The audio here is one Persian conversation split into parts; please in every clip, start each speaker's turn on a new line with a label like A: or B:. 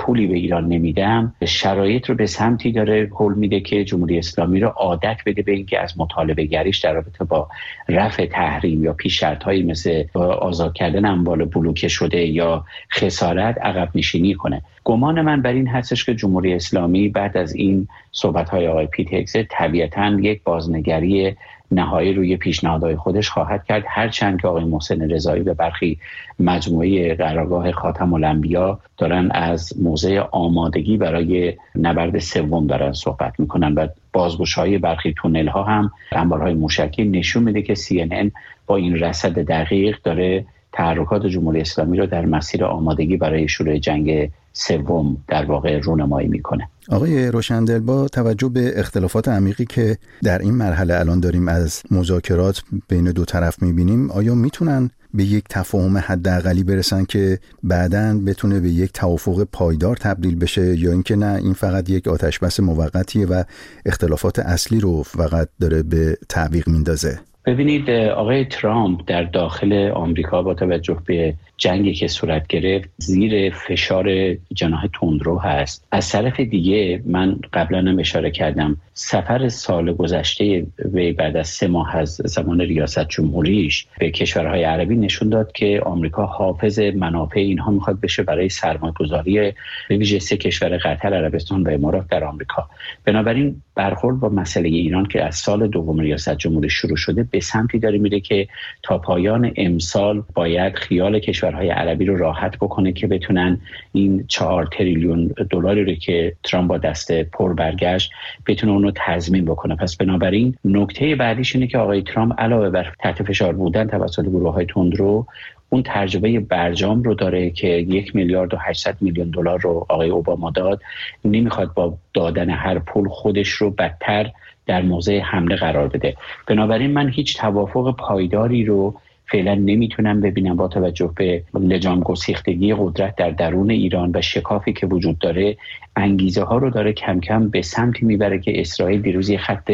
A: پولی به ایران نمیدم، شرایط رو به سمتی داره هل میده که جمهوری اسلامی رو عادت بده به اینکه از مطالبه گریش در رابطه با رفع تحریم یا پیش شرط‌هایی مثل آزاد کردن اموال بلوکه شده یا خسارت عقب نشینی کنه. گمان من بر این هستش که جمهوری اسلامی بعد از این صحبت‌های آقای پیت هگزت طبیعتاً یک بازنگری نهایی روی پیشنهادهای خودش خواهد کرد، هرچند که آقای محسن رضایی به برخی مجموعه قرارگاه خاتم الانبیا دارن از موضع آمادگی برای نبرد سوم دارن صحبت میکنن و بازگشایی برخی تونل ها هم انبارهای موشکی نشون میده که CNN با این رصد دقیق داره تحرکات جمهوری اسلامی رو در مسیر آمادگی برای شروع جنگ سوم در واقع رونمایی میکنه.
B: آقای روشندل، با توجه به اختلافات عمیقی که در این مرحله الان داریم از مذاکرات بین دو طرف میبینیم، آیا میتونن به یک تفاهم حداقلی برسن که بعداً بتونه به یک توافق پایدار تبدیل بشه، یا اینکه نه این فقط یک آتشبس موقتیه و اختلافات اصلی رو فقط داره به تعویق میندازه؟
A: ببینید، آقای ترامپ در داخل آمریکا با توجه به جنگی که صورت گرفت زیر فشار جناح تندرو هست. از طرف دیگه من قبلا هم اشاره کردم سفر سال گذشته و بعد از 3 ماه از زمان ریاست جمهوریش به کشورهای عربی نشون داد که آمریکا حافظ منافع اینها میخواد بشه برای سرمایه‌گذاری به ویژه 3 کشور قطر، عربستان و امارات در آمریکا. بنابراین برخورد با مسئله ایران که از سال دوم ریاست جمهوری شروع شده به سمتی داره میره که تا پایان امسال باید خیال کشورهای عربی رو راحت بکنه که بتونن این 4 تریلیون دلاری رو که ترامپ با دست پر برگشت بتونه اونو تضمین بکنه. پس بنابراین نکته بعدیش اینه که آقای ترامپ علاوه بر تحت فشار بودن توسط گروه‌های تندرو، اون تجربه برجام رو داره که 1 میلیارد و 800 میلیون دلار رو آقای اوباما داد. نمیخواد با دادن هر پول خودش رو بدتر در موضع حمله قرار بده. بنابراین من هیچ توافق پایداری رو فعلا نمیتونم ببینم با توجه به لجام گسیختگی قدرت در درون ایران و شکافی که وجود داره. انگیزه ها رو داره کم کم به سمتی میبره که اسرائیل دیروز یه خط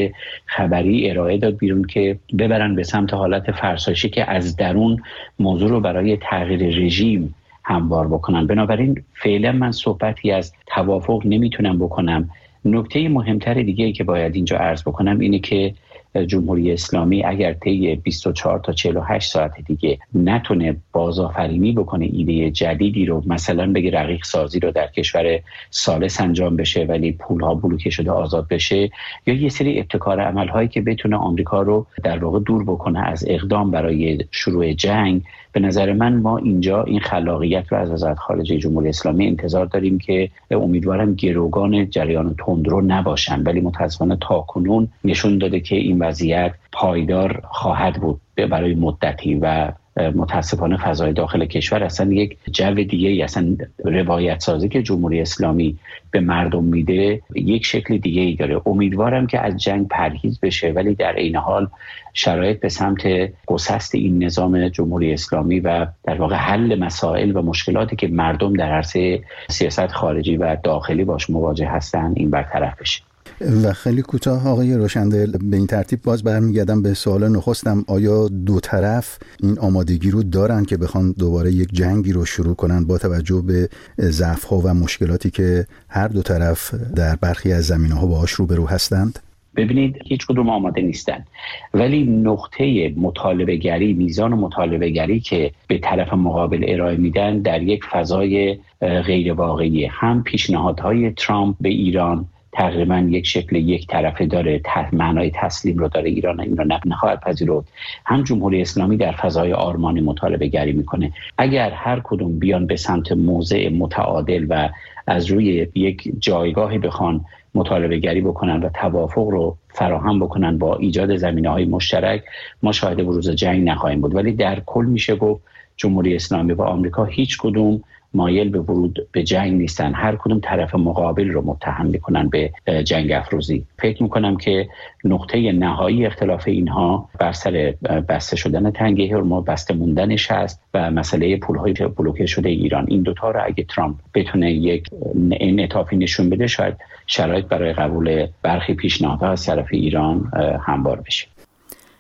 A: خبری ارائه داد بیرون که ببرن به سمت حالت فرسایشی که از درون موضوع رو برای تغییر رژیم هموار بکنن. بنابراین فعلا من صحبتی از توافق نمیتونم بکنم. نکته مهمتر دیگه که باید اینجا عرض بکنم اینه که جمهوری اسلامی اگر طی 24 تا 48 ساعت دیگه نتونه بازآفرینی بکنه، ایده جدیدی رو مثلا بگه رقیق سازی رو در کشور ثالث انجام بشه ولی پولها بلوکه شده آزاد بشه، یا یه سری ابتکار عملهایی که بتونه آمریکا رو در واقع دور بکنه از اقدام برای شروع جنگ، به نظر من ما اینجا این خلاقیت رو از وزارت خارجه جمهوری اسلامی انتظار داریم که امیدوارم گروگان جریان تندرو نباشن، ولی متاسفانه تاکنون نشون داده که این وضعیت پایدار خواهد بود برای مدتی و متاسفانه فضای داخل کشور اصلا یک جو دیگه، اصلا روایت سازی که جمهوری اسلامی به مردم میده یک شکل دیگه ای داره. امیدوارم که از جنگ پرهیز بشه، ولی در این حال شرایط به سمت گسست این نظام جمهوری اسلامی و در واقع حل مسائل و مشکلاتی که مردم در عرصه سیاست خارجی و داخلی باش مواجه هستن این برطرف بشه.
B: و خیلی کوتاه آقای روشندل، به این ترتیب باز برمیگردم به سوال نخستم، آیا دو طرف این آمادگی رو دارن که بخوان دوباره یک جنگی رو شروع کنن با توجه به ضعف‌ها و مشکلاتی که هر دو طرف در برخی از زمینه‌ها باهاش روبرو هستند؟
A: ببینید، هیچ کدوم آماده نیستن، ولی نقطه مطالبه گری، میزان مطالبه گری که به طرف مقابل ارائه میدن در یک فضای غیر واقعی. هم پیشنهادهای ترامپ به ایران تقریبا یک شکل یک طرفه داره، معنای تسلیم رو داره، ایران این رو نخواهد پذیرفت. هم جمهوری اسلامی در فضای آرمانی مطالبه گری میکنه. اگر هر کدوم بیان به سمت موضع متعادل و از روی یک جایگاهی بخوان مطالبه گری بکنن و توافق رو فراهم بکنن با ایجاد زمینه‌های مشترک، ما شاهد بروز جنگ نخواهیم بود. ولی در کل میشه گفت جمهوری اسلامی و آمریکا هیچ کدوم مایل به ورود به جنگ نیستن. هر کدوم طرف مقابل رو متهم میکنن به جنگ افروزی. فکر میکنم که نقطه نهایی اختلاف اینها بر سر بسته شدن تنگه هرمز، بسته موندنش هست و مسئله پولهای بلوکه شده ایران. این دوتا رو اگه ترامپ بتونه یک انعطافی نشون بده، شاید شرایط برای قبول برخی پیشنهادها از طرف ایران هموار بشه.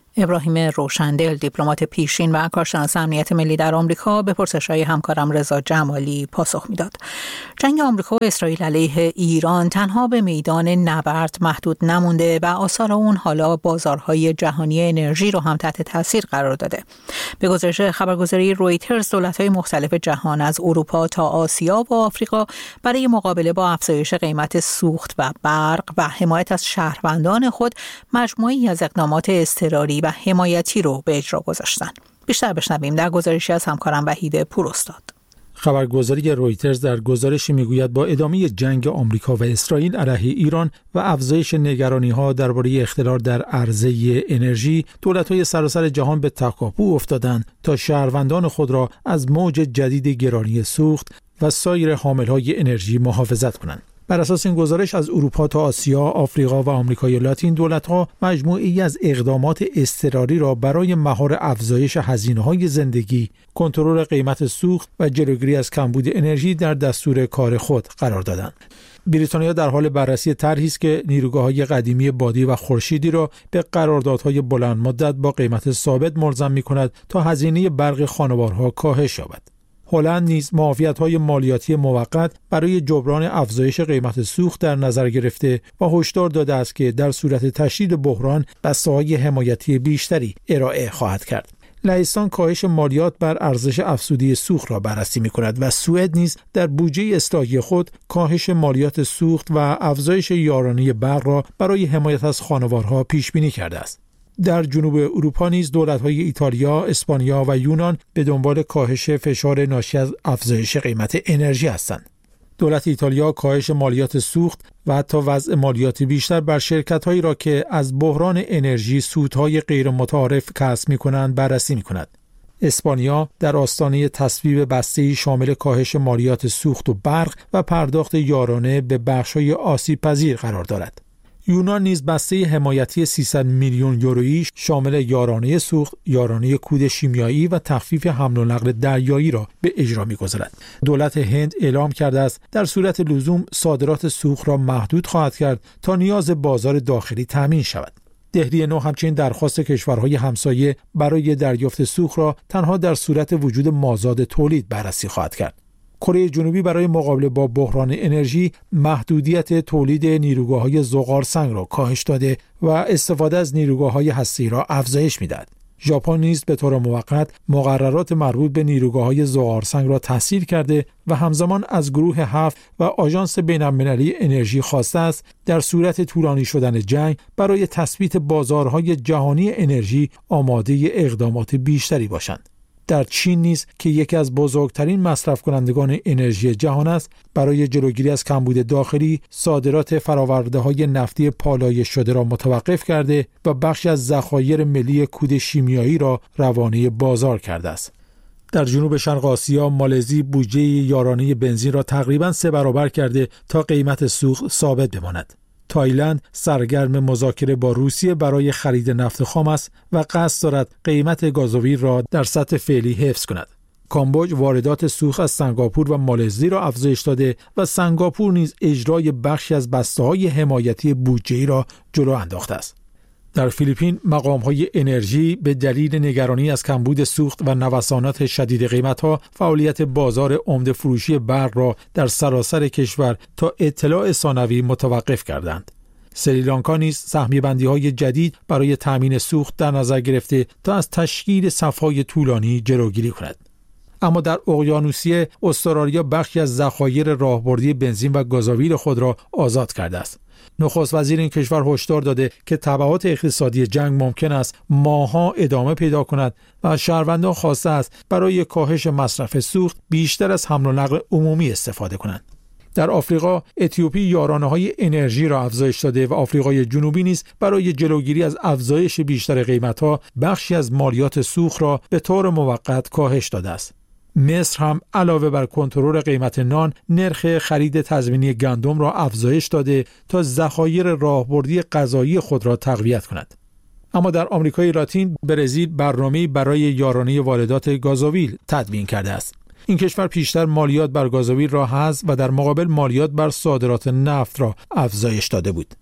C: ابراهیم روشندل، دیپلمات پیشین و کارشناس امنیت ملی در آمریکا، به پرسش‌های همکارم رضا جمالی پاسخ میداد. جنگ آمریکا و اسرائیل علیه ایران تنها به میدان نبرد محدود نمونده و آثار اون حالا بازارهای جهانی انرژی رو هم تحت تاثیر قرار داده. به گزارش خبرگزاری رویترز، دولت‌های مختلف جهان از اروپا تا آسیا و آفریقا برای مقابله با افزایش قیمت سوخت و برق و حمایت از شهروندان خود مجموعه‌ای از اقدامات اضطراری و حمایتی رو به اجرا گذاشتن. بیشتر بشنویم در گزارشی از همکارم وحید پوراستاد.
D: خبرگزاری رویترز در گزارشی میگوید با ادامه جنگ آمریکا و اسرائیل علیه ایران و افزایش نگرانی‌ها درباره اختلال در عرضه انرژی، دولت‌های سراسر جهان به تکاپو افتادند تا شهروندان خود را از موج جدید گرانی سوخت و سایر حامل‌های انرژی محافظت کنند. بر اساس این گزارش، از اروپا تا آسیا، آفریقا و آمریکای لاتین، دولت‌ها مجموعه‌ای از اقدامات اضطراری را برای مهار افزایش هزینه‌های زندگی، کنترل قیمت سوخت و جلوگیری از کمبود انرژی در دستور کار خود قرار دادند. بریتانیا در حال بررسی طرحی است که نیروگاه‌های قدیمی بادی و خورشیدی را به قراردادهای بلند مدت با قیمت ثابت ملزم می‌کند تا هزینه برق خانوارها کاهش یابد. هلند نیز معافیت‌های مالیاتی موقت برای جبران افزایش قیمت سوخت در نظر گرفته و هشدار داده است که در صورت تشدید بحران بسته‌های حمایتی بیشتری ارائه خواهد کرد. لهستان کاهش مالیات بر ارزش افزوده سوخت را بررسی می‌کند و سوئد نیز در بودجه اصلاحی خود کاهش مالیات سوخت و افزایش یارانه برق را برای حمایت از خانوارها پیش بینی کرده است. در جنوب اروپا نیز دولت‌های ایتالیا، اسپانیا و یونان به دنبال کاهش فشار ناشی از افزایش قیمت انرژی هستند. دولت ایتالیا کاهش مالیات سوخت و حتی وضع مالیات بیشتر بر شرکت‌هایی را که از بحران انرژی سودهای غیر متعارف کسب می‌کنند بررسی می‌کند. اسپانیا در آستانه تصویب بسته‌ای شامل کاهش مالیات سوخت و برق و پرداخت یارانه به بخش‌های آسیب‌پذیر قرار دارد. یونان نیز بسته حمایتی 300 میلیون یورویی شامل یارانه سوخت، یارانه کود شیمیایی و تخفیف حمل و نقل دریایی را به اجرا می‌گذارد. دولت هند اعلام کرده است در صورت لزوم صادرات سوخت را محدود خواهد کرد تا نیاز بازار داخلی تامین شود. دهلی نو همچنین درخواست کشورهای همسایه برای دریافت سوخت را تنها در صورت وجود مازاد تولید بررسی خواهد کرد. کره جنوبی برای مقابله با بحران انرژی محدودیت تولید نیروگاه‌های زغال سنگ را کاهش داده و استفاده از نیروگاه‌های هسته‌ای را افزایش می‌دهد. ژاپن نیز به طور موقت مقررات مربوط به نیروگاه‌های زغال سنگ را تسهیل کرده و همزمان از گروه 7 و آژانس بین‌المللی انرژی خواسته است در صورت طولانی شدن جنگ برای تثبیت بازارهای جهانی انرژی آماده اقدامات بیشتری باشند. در چین نیز که یکی از بزرگترین مصرف کنندگان انرژی جهان است، برای جلوگیری از کمبود داخلی صادرات فرآورده‌های نفتی پالایش شده را متوقف کرده و بخشی از ذخایر ملی کود شیمیایی را روانه بازار کرده است. در جنوب شرق آسیا، مالزی بودجه یارانه بنزین را تقریباً 3 برابر کرده تا قیمت سوخت ثابت بماند. تایلند سرگرم مذاکره با روسیه برای خرید نفت خام است و قصد دارد قیمت گازوئیل را در سطح فعلی حفظ کند. کامبوج واردات سوخت از سنگاپور و مالزی را افزایش داده و سنگاپور نیز اجرای بخشی از بسته‌های حمایتی بودجه‌ای را جلو انداخته است. در فیلیپین مقام‌های انرژی به دلیل نگرانی از کمبود سوخت و نوسانات شدید قیمت‌ها فعالیت بازار عمده فروشی برق را در سراسر کشور تا اطلاع ثانوی متوقف کردند. سریلانکا نیز سهمیه‌بندی‌های جدید برای تأمین سوخت در نظر گرفته تا از تشکیل صف‌های طولانی جلوگیری کند. اما در اقیانوسیه استرالیا بخشی از ذخایر راهبردی بنزین و گازوئیل خود را آزاد کرده است. نخست وزیر این کشور هشدار داده که تبعات اقتصادی جنگ ممکن است ماه‌ها ادامه پیدا کند و از شهروندان خواسته است برای کاهش مصرف سوخت بیشتر از حمل و نقل عمومی استفاده کنند. در آفریقا، اتیوپی یارانه‌های انرژی را افزایش داده و آفریقای جنوبی نیز برای جلوگیری از افزایش بیشتر قیمت‌ها بخشی از مالیات سوخت را به طور موقت کاهش داده است. مصر هم علاوه بر کنترل قیمت نان، نرخ خرید تضمینی گندم را افزایش داده تا ذخایر راهبردی غذایی خود را تقویت کند. اما در آمریکای لاتین، برزیل برنامه‌ای برای یارانه واردات گازوئیل تدوین کرده است. این کشور پیشتر مالیات بر گازوئیل را حذف و در مقابل مالیات بر صادرات نفت را افزایش داده بود.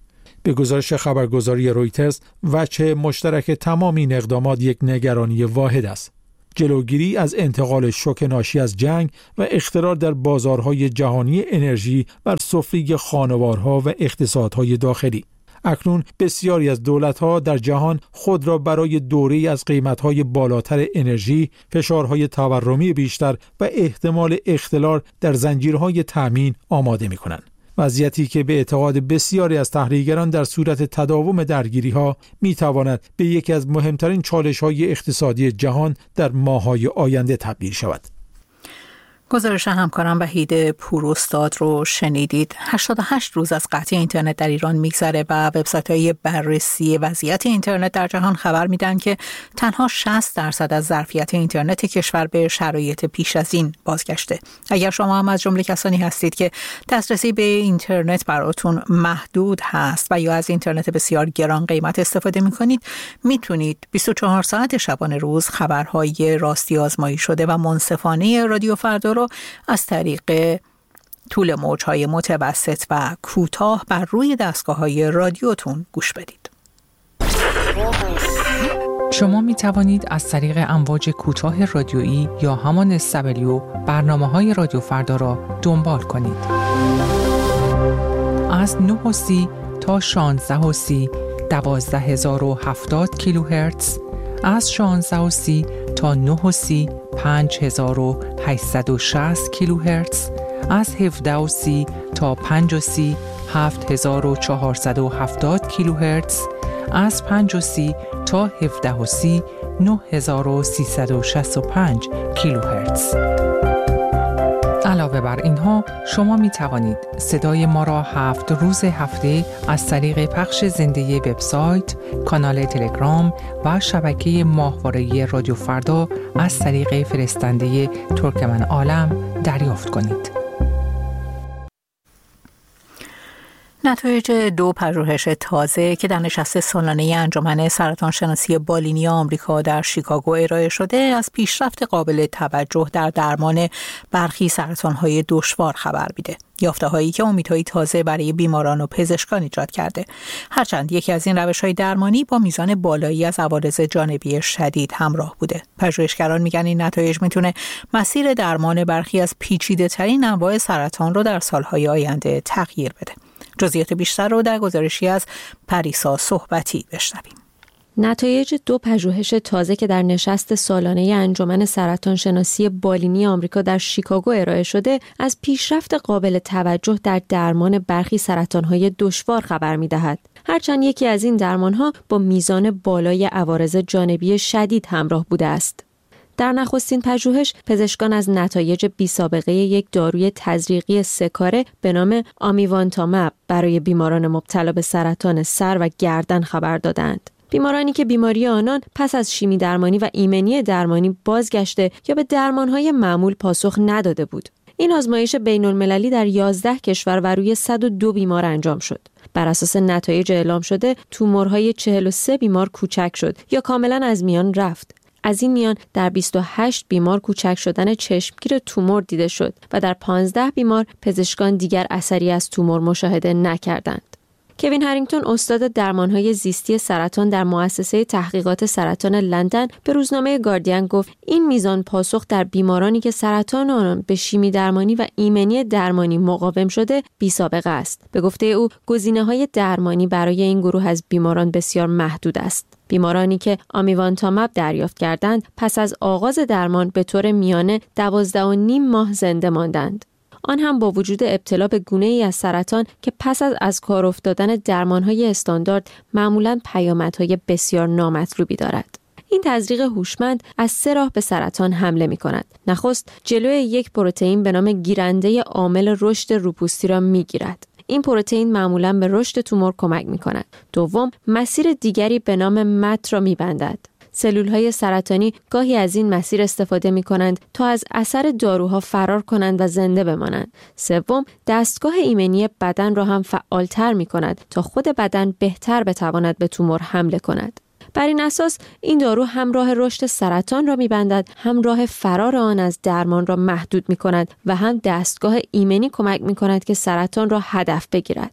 D: به گزارش خبرگزاری رویترز، وجه مشترک تمام این اقدامات یک نگرانی واحد است: جلوگیری از انتقال شوک ناشی از جنگ و اختلال در بازارهای جهانی انرژی بر سفره خانوارها و اقتصادهای داخلی. اکنون بسیاری از دولت‌ها در جهان خود را برای دوره‌ای از قیمت‌های بالاتر انرژی، فشارهای تورمی بیشتر و احتمال اختلال در زنجیرهای تأمین آماده می‌کنند. وضعیتی که به اعتقاد بسیاری از تحلیلگران در صورت تداوم درگیری‌ها می‌تواند به یکی از مهمترین چالش‌های اقتصادی جهان در ماه‌های آینده تبدیل شود.
C: گزارش همکارم وحید پوراستاد رو شنیدید. 88 روز از قطع اینترنت در ایران میگذره و وبسایت‌های بررسی وضعیت اینترنت در جهان خبر میدن که تنها 60% از ظرفیت اینترنت کشور به شرایط پیش از این بازگشته. اگر شما هم از جمله کسانی هستید که دسترسی به اینترنت براتون محدود هست و یا از اینترنت بسیار گران قیمت استفاده میکنید، میتونید 24 ساعت شبانه روز خبرهای راستی آزمایی شده و منصفانه رادیو فردا رو از طریق طول موج‌های متوسط و کوتاه بر روی دستگاه‌های رادیوتون گوش بدید.
E: شما می توانید از طریق امواج کوتاه رادیویی یا همان SW برنامه‌های رادیو فردا را دنبال کنید. از 9:30 تا 16:30 12070 کیلوهرتز، از 16:30 تا 9:30 5860 کیلوهرتز، از 17:30 تا 5:30 7470 کیلوهرتز، از 5:30 تا 17:30 9365 کیلوهرتز. علاوه بر اینها شما می توانید صدای ما را 7 روز هفته از طریق پخش زنده وبسایت، کانال تلگرام و شبکه ماهواره‌ای رادیو فردا از طریق فرستنده ترکمن عالم دریافت کنید.
C: نتایج 2 پژوهش تازه که در نشست سالانه انجمن سرطان شناسی بالینی آمریکا در شیکاگو ارائه شده از پیشرفت قابل توجه در درمان برخی سرطان‌های دشوار خبر میده. یافته‌هایی که امیدهای تازه برای بیماران و پزشکان ایجاد کرده. هرچند یکی از این روش‌های درمانی با میزان بالایی از عوارض جانبی شدید همراه بوده. پژوهشگران میگن این نتایج میتونه مسیر درمان برخی از پیچیده‌ترین انواع سرطان رو در سال‌های آینده تغییر بده. جزئیات بیشتر رو در گزارشی از پریسا صحبتی بشنویم.
F: نتایج 2 پژوهش تازه که در نشست سالانه انجمن سرطان شناسی بالینی آمریکا در شیکاگو ارائه شده از پیشرفت قابل توجه در درمان برخی سرطان‌های دشوار خبر می‌دهد. هرچند یکی از این درمان‌ها با میزان بالای عوارض جانبی شدید همراه بوده است. در نخستین پژوهش پزشکان از نتایج بی‌سابقه یک داروی تزریقی 3 کاره به نام آمیوانتامب برای بیماران مبتلا به سرطان سر و گردن خبر دادند. بیمارانی که بیماری آنان پس از شیمی درمانی و ایمنی درمانی بازگشته یا به درمانهای معمول پاسخ نداده بود. این آزمایش بین‌المللی در 11 کشور و روی 102 بیمار انجام شد. بر اساس نتایج اعلام شده، تومورهای 43 بیمار کوچک شد یا کاملا از میان رفت. از این میان در 28 بیمار کوچک شدن چشمگیر تومور دیده شد و در 15 بیمار پزشکان دیگر اثری از تومور مشاهده نکردند. کوین هرینگتون استاد درمانهای زیستی سرطان در مؤسسه تحقیقات سرطان لندن به روزنامه گاردین گفت این میزان پاسخ در بیمارانی که سرطان آنان به شیمی درمانی و ایمنی درمانی مقاوم شده بی‌سابقه است. به گفته او گزینه‌های درمانی برای این گروه از بیماران بسیار محدود است. بیمارانی که آمیوانتامب دریافت کردند پس از آغاز درمان به طور میانه 12.5 ماه زنده ماندند. آن هم با وجود ابتلا به گونه‌ای از سرطان که پس از کار افتادن درمان‌های استاندارد معمولاً پیامدهای بسیار نامطلوبی دارد. این تزریق هوشمند از 3 راه به سرطان حمله می‌کند. نخست جلوی یک پروتئین به نام گیرنده عامل رشد روپوستی را می‌گیرد. این پروتئین معمولاً به رشد تومور کمک می‌کند. دوم، مسیر دیگری به نام مت را می‌بندد. سلول‌های سرطانی گاهی از این مسیر استفاده می‌کنند تا از اثر داروها فرار کنند و زنده بمانند. سوم، دستگاه ایمنی بدن را هم فعال‌تر می‌کند تا خود بدن بهتر بتواند به تومور حمله کند. بر این اساس این دارو هم راه رشد سرطان را می‌بندد، هم راه فرار آن از درمان را محدود می‌کند و هم دستگاه ایمنی کمک می‌کند که سرطان را هدف بگیرد.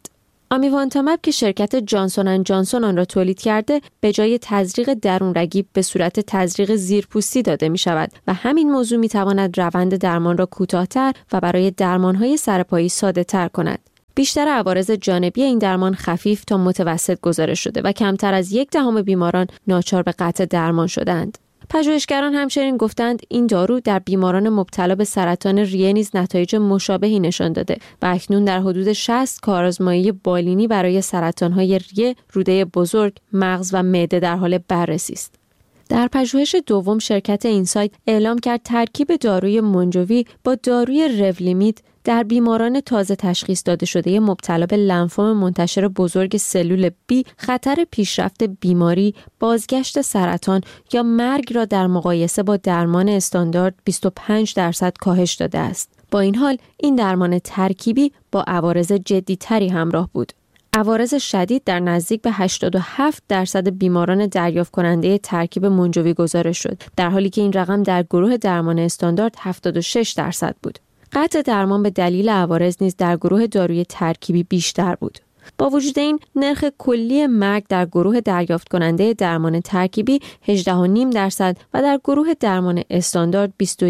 F: آمیوانتامب که شرکت جانسون اند جانسون آن را تولید کرده، به جای تزریق درون رگی به صورت تزریق زیرپوستی داده می شود و همین موضوع می تواند روند درمان را کوتاه‌تر و برای درمان‌های سرپایی ساده‌تر کند. بیشتر عوارض جانبی این درمان خفیف تا متوسط گزارش شده و کمتر از 1/10 بیماران ناچار به قطع درمان شدند. پژوهشگران همچنین گفتند این دارو در بیماران مبتلا به سرطان ریه نیز نتایج مشابهی نشان داده و اکنون در حدود 60 کارآزمایی بالینی برای سرطان‌های ریه، روده بزرگ، مغز و معده در حال بررسی است. در پژوهش دوم شرکت اینسایت اعلام کرد ترکیب داروی مونجووی با داروی رولیمید در بیماران تازه تشخیص داده شده مبتلا به لنفوم منتشر بزرگ سلول B خطر پیشرفت بیماری، بازگشت سرطان یا مرگ را در مقایسه با درمان استاندارد 25% کاهش داده است. با این حال این درمان ترکیبی با عوارض جدی‌تری همراه بود. عوارض شدید در نزدیک به 87% بیماران دریافت کننده ترکیب مونجووی گزارش شد، در حالی که این رقم در گروه درمان استاندارد 76% بود. قطع درمان به دلیل عوارض نیز در گروه داروی ترکیبی بیشتر بود. با وجود این نرخ کلی مرگ در گروه دریافت کننده درمان ترکیبی 18.5% و در گروه درمان استاندارد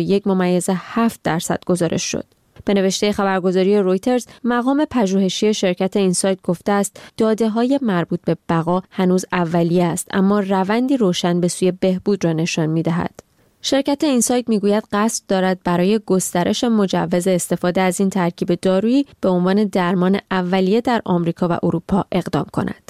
F: 21.7% گزارش شد. به نوشته خبرگزاری رویترز، مقام پژوهشی شرکت اینسایت گفته است داده‌های مربوط به بقا هنوز اولیه است، اما روندی روشن به سوی بهبود را نشان می‌دهد. شرکت اینسایت میگوید قصد دارد برای گسترش مجوز استفاده از این ترکیب دارویی به عنوان درمان اولیه در آمریکا و اروپا اقدام کند.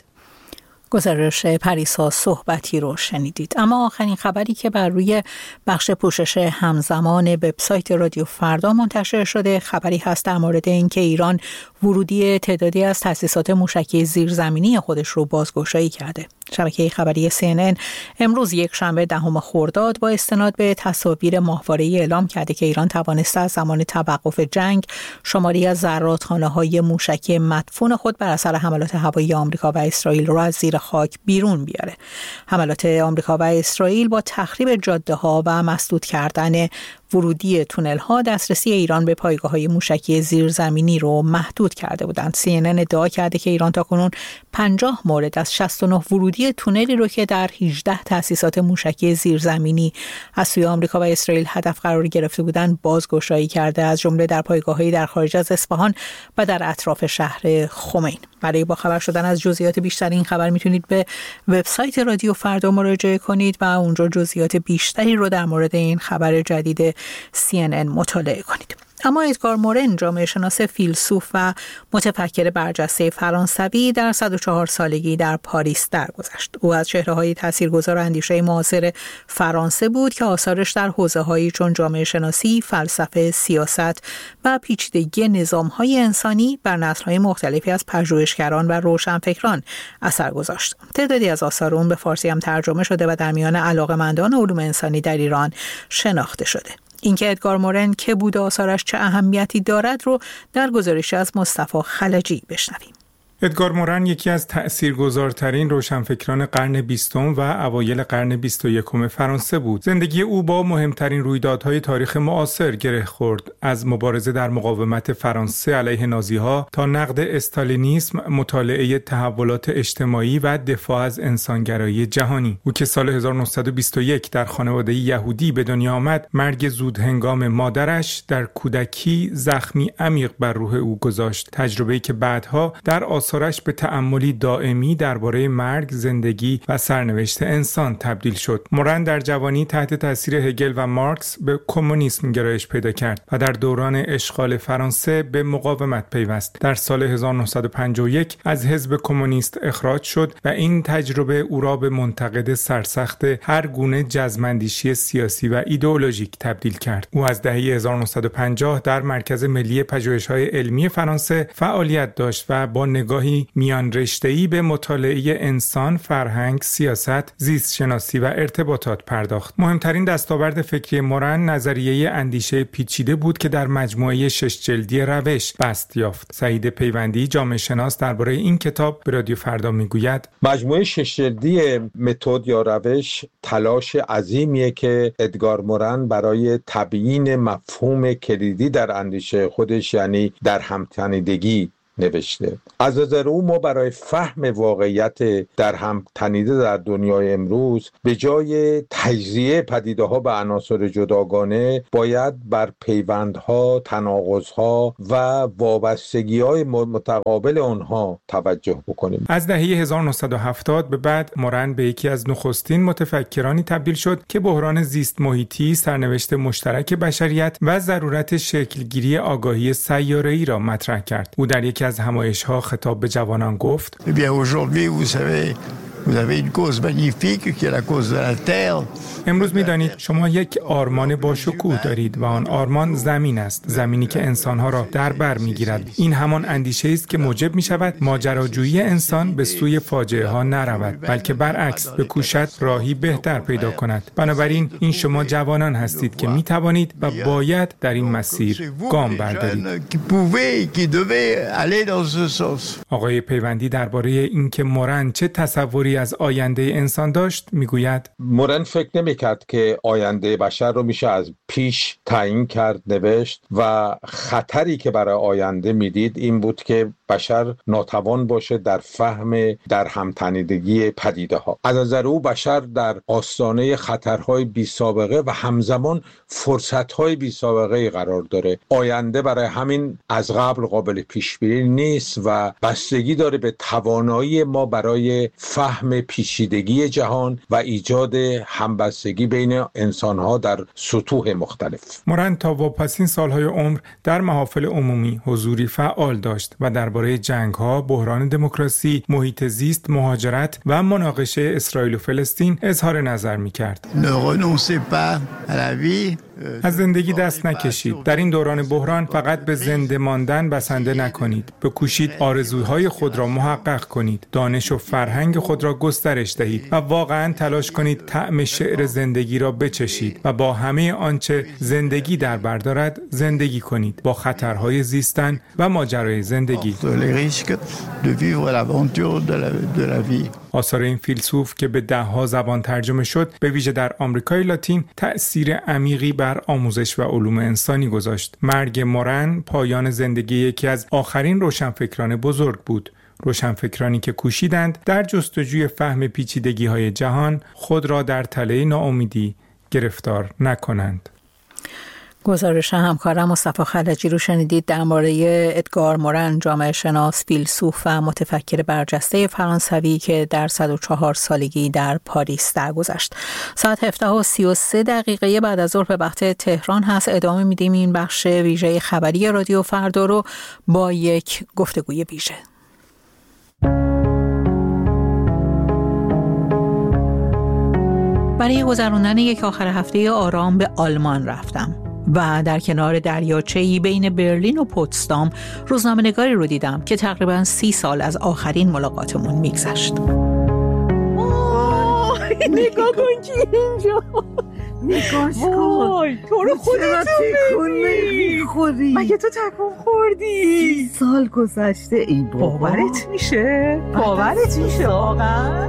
C: گزارش پریسا صحبتی رو شنیدید. اما آخرین خبری که بر روی بخش پوشش همزمان وبسایت رادیو فردا منتشر شده خبری هست در مورد اینکه ایران ورودی تعدادی از تأسیسات موشکی زیرزمینی خودش رو بازگشایی کرده. شبکه خبری CNN امروز یکشنبه 10 خرداد با استناد به تصاویر ماهواره‌ای اعلام کرده که ایران توانسته از زمان توقف جنگ شماری از ذراتخانه‌های موشکی مدفون خود بر اثر حملات هوایی آمریکا و اسرائیل را از زیر خاک بیرون بیاره. حملات آمریکا و اسرائیل با تخریب جاده‌ها و مسدود کردن ورودی تونل‌ها دسترسی ایران به پایگاه‌های موشکی زیرزمینی رو محدود کرده بودند. CNN ادعا کرده که ایران تاکنون 50 مورد از 69 ورودی تونلی رو که در 18 تأسیسات موشکی زیرزمینی از سوی آمریکا و اسرائیل هدف قرار گرفته بودند بازگشایی کرده، از جمله در پایگاه‌های در خارج از اصفهان و در اطراف شهر خمین. برای با خبر شدن از جزئیات بیشتر این خبر میتونید به وبسایت رادیو فردا مراجعه کنید و اونجا جزئیات بیشتری رو در مورد این خبر جدید CNN مطالعه کنید. اما ادگار مورن، جامعه شناس فیلسوف و متفکر برجسته فرانسوی، در 104 سالگی در پاریس درگذشت. او از چهره‌های تاثیرگذار اندیشه معاصر فرانسه بود که آثارش در حوزه‌هایی چون جامعه شناسی، فلسفه، سیاست و پیچیدگی نظام‌های انسانی بر نسل‌های مختلفی از پژوهشگران و روشنفکران اثر گذاشت. تعدادی از آثار اون به فارسی هم ترجمه شده و در میان علاقه‌مندان علوم انسانی در ایران شناخته شده. اینکه ادگار مورن که بود آثارش چه اهمیتی دارد رو در گزارشی از مصطفی خلجی بشنویم.
G: ادگار مورن یکی از تأثیرگذارترین روشنفکران قرن 20 و اوایل قرن 21 فرانسه بود. زندگی او با مهمترین رویدادهای تاریخ معاصر گره خورد، از مبارزه در مقاومت فرانسه علیه نازی‌ها تا نقد استالینیسم، مطالعه تحولات اجتماعی و دفاع از انسانگرایی جهانی. او که سال 1921 در خانواده یهودی به دنیا آمد، مرگ زودهنگام مادرش در کودکی زخمی عمیق بر روح او گذاشت، تجربه‌ای که بعدها در آثارش به تأملی دائمی درباره مرگ، زندگی و سرنوشت انسان تبدیل شد. مورن در جوانی تحت تاثیر هگل و مارکس به کمونیسم گرایش پیدا کرد و در دوران اشغال فرانسه به مقاومت پیوست. در سال 1951 از حزب کمونیست اخراج شد و این تجربه او را به منتقد سرسخت هر گونه جزم‌اندیشی سیاسی و ایدئولوژیک تبدیل کرد. او از دهه 1950 در مرکز ملی پژوهش‌های علمی فرانسه فعالیت داشت و با نگاهی میان رشته‌ای به مطالعه انسان، فرهنگ، سیاست، زیست شناسی و ارتباطات پرداخت. مهمترین دستاورد فکری مورن نظریه اندیشه پیچیده بود که در مجموعه 6 جلدی روش بست یافت. سعید پیوندی، جامعه شناس، درباره این کتاب به رادیو فردا میگوید:
H: مجموعه 6 جلدی متد یا روش تلاش عظیمیه که ادگار مورن برای تبیین مفهوم کلیدی در اندیشه خودش، یعنی در همتنیدگی، نوشته. از نظر او ما برای فهم واقعیت در هم تنیده در دنیای امروز به جای تجزیه پدیده‌ها به عناصر جداگانه باید بر پیوندها، تناقض‌ها و وابستگی‌های متقابل آنها توجه بکنیم.
G: از دهه 1970 به بعد مورن به یکی از نخستین متفکرانی تبدیل شد که بحران زیست محیطی، سرنوشت مشترک بشریت و ضرورت شکلگیری آگاهی سیاره‌ای را مطرح کرد. او در یکی از همایش‌ها خطاب به جوانان گفت: امروز می‌دانید شما یک آرمان با شکوه دارید و آن آرمان زمین است، زمینی که انسان‌ها را در بر می‌گیرد. این همان اندیشه است که موجب می‌شود ماجراجویی انسان به سوی فاجعه‌ها نرود، بلکه برعکس بکوشد راهی بهتر پیدا کند. بنابراین این شما جوانان هستید که می‌توانید و باید در این مسیر گام بردارید. آقای پیوندی درباره اینکه مورن چه تصوری از آینده انسان داشت میگوید:
H: مورن فکر نمی‌کرد که آینده بشر رو میشه از پیش تعیین کرد، نوشت و خطری که برای آینده میدید این بود که بشر ناتوان باشه در فهم در همتنیدگی پدیده ها. از نظر او بشر در آستانه خطرهای بی سابقه و همزمان فرصتهای بی سابقه قرار داره. آینده برای همین از قبل قابل پیش بینی نیست و بستگی داره به توانایی ما برای فهم پیچیدگی جهان و ایجاد همبستگی بین انسانها در سطوح مختلف.
G: مورن تا واپسین سالهای عمر در محافل عمومی حضوری فعال داشت و درباره جنگ‌ها، بحران دموکراسی، محیط زیست، مهاجرت و مناقشه اسرائیل و فلسطین اظهار نظر می‌کرد. از زندگی دست نکشید. در این دوران بحران فقط به زنده ماندن بسنده نکنید. بکوشید آرزوهای خود را محقق کنید. دانش و فرهنگ خود را گسترش دهید و واقعاً تلاش کنید طعم شعر زندگی را بچشید و با همه آنچه زندگی در بر دارد زندگی کنید. با خطرهای زیستن و ماجرای زندگی. آثار این فیلسوف که به ده‌ها زبان ترجمه شد، به ویژه در آمریکای لاتین تأثیر عمیقی بر آموزش و علوم انسانی گذاشت. مرگ مورن پایان زندگی یکی از آخرین روشنفکران بزرگ بود. روشنفکرانی که کوشیدند در جستجوی فهم پیچیدگی‌های جهان خود را در تله ناامیدی گرفتار نکنند.
C: گزارش همکارم مصطفی خلجی رو شنیدید درباره ادگار مورن، جامعه شناس، فیلسوف و متفکر برجسته فرانسوی که در 104 سالگی در پاریس درگذشت. ساعت 17:33 بعد از ظهر به وقت تهران هست. ادامه میدیم این بخش ویژه خبری رادیو فردا رو با یک گفتگوی ویژه. برای گذراندن یک آخر هفته آرام به آلمان رفتم و در کنار دریاچه‌ای بین برلین و پوتسدام روزنامه‌نگاری رو دیدم که تقریباً 30 سال از آخرین ملاقاتمون میگذشت.
I: نگاه کن که اینجا نگاش کن تو رو خودت میخوری مگه تو تکون خوردی؟ 30 سال گذشته. ای بابا باورت میشه واقعا؟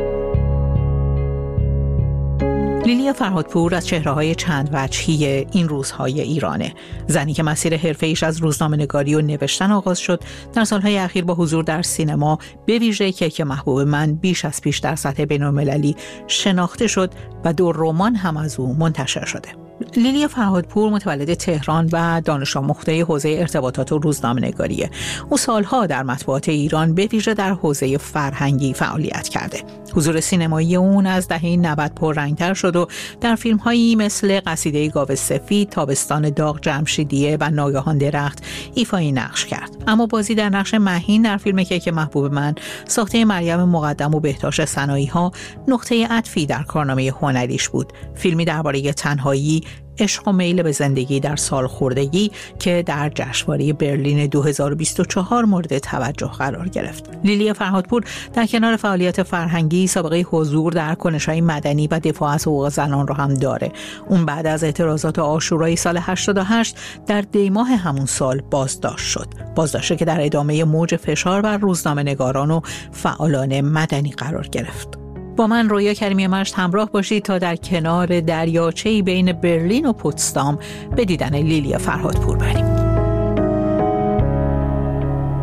C: لیلیا فرهادپور از چهره‌های چند وجهی این روزهای ایرانه. زنی که مسیر حرفه‌ایش از روزنامه‌نگاری و نوشتن آغاز شد، در سالهای اخیر با حضور در سینما به ویژه کیک محبوب من بیش از پیش در سطح بین‌المللی شناخته شد و 2 رمان هم از او منتشر شده. لیلیا فرهادپور متولد تهران و دانش آموخته حوزه ارتباطات و روزنامه‌نگاریه. او سالها در مطبوعات ایران به ویژه در حوزه فرهنگی فعالیت کرده. حضور سینمایی اون از دهه 90 پررنگ‌تر شد و در فیلم‌هایی مثل قصیده گاو سفید، تابستان داغ جمشیدیه و ناگهان درخت ایفای نقش کرد. اما بازی در نقش مهین در فیلم کیک محبوب من، ساخته مریم مقدم و بهتاش سنایی‌ها، نقطه عطفی در کارنامه هنریش بود. فیلمی درباره تنهایی، عشق و میل به زندگی در سالخوردگی که در جشنواره برلین 2024 مورد توجه قرار گرفت. لیلیا فرهادپور در کنار فعالیت فرهنگی سابقه حضور در کنش‌های مدنی و دفاع از حقوق زنان را هم داره. اون بعد از اعتراضات عاشورای سال 88 در دیماه همون سال بازداشت شد. بازداشتی که در ادامه موج فشار بر روزنامه‌نگاران و فعالان مدنی قرار گرفت. با من رویا کریمی مشت همراه باشید تا در کنار دریاچه‌ای بین برلین و پوتسدام به دیدن لیلیا فرهادپور بریم.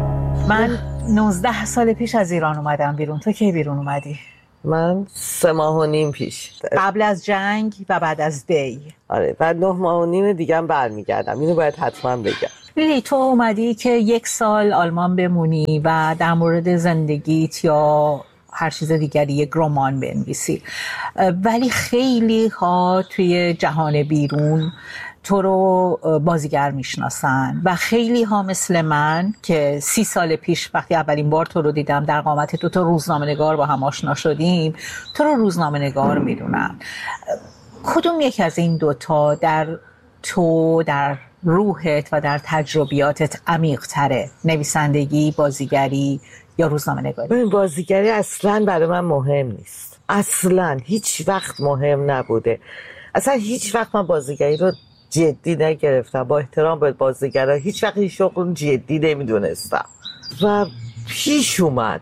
C: من 19 سال پیش از ایران اومدم بیرون. تو کی بیرون اومدی؟
I: من 3 ماه و نیم پیش.
C: قبل از جنگ و بعد از دی.
I: آره، بعد 9 ماه و نیم دیگه هم برمیگردم. اینو باید حتما بگم.
C: ببین تو اومدی که 1 سال آلمان بمونی و در مورد زندگیت یا هر چیز دیگری یک رمان بنویسی، ولی خیلی ها توی جهان بیرون تو رو بازیگر میشناسن و خیلی ها مثل من که 30 سال پیش وقتی اولین بار تو رو دیدم در قامت تو روزنامه نگار با هم آشنا شدیم، تو رو روزنامه نگار میدونن. کدوم یک از این دوتا در تو، در روحت و در تجربیاتت عمیق تره؟ نویسندگی، بازیگری یا روزنامه نگاری؟
I: ببین، بازیگری اصلا برای من مهم نیست. اصلا هیچ وقت مهم نبوده. اصلا هیچ وقت من بازیگری رو جدی نگرفتم. با احترام به بازیگرها، هیچ وقت این شغل جدی نمیدونستم و پیش اومد